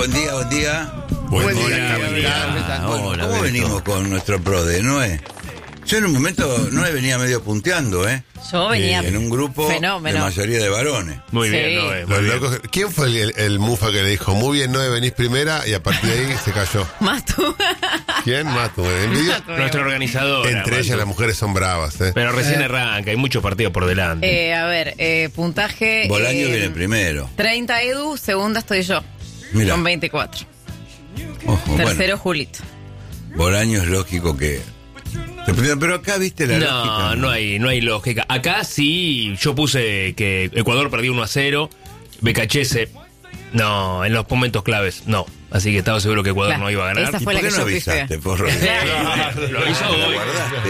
Buen día, buen día. Buen día, Capitán. Bueno, Hola, ¿cómo Beto. venimos con nuestro PRODE, Noé? Yo en un momento, Noé venía medio punteando, Yo venía en un grupo fenómeno. de mayoría de varones. Muy Sí. bien, Noé. Los Muy bien. locos- ¿Quién fue el mufa que le dijo, muy bien, Noé, venís primera? Y a partir de ahí se cayó. Más tú. ¿Quién? Matu. Nuestro organizador. Entre ellas las mujeres son bravas, ¿eh? Pero recién arranca, hay muchos partidos por delante. A ver, puntaje. Bolaño viene primero. 30 Edu, segunda estoy yo. Mira. Con 24. Ojo, Tercero Julito. Bolaño es lógico que... Pero acá viste la lógica. No hay lógica. Acá sí, yo puse que Ecuador perdió 1-0. Becachese, no, en los momentos claves, no. Así que estaba seguro que Ecuador Claro, no iba a ganar. esa ¿Y fue por la qué que no yo pifé. avisaste, porro? Lo hizo Lo hoy. guardaste.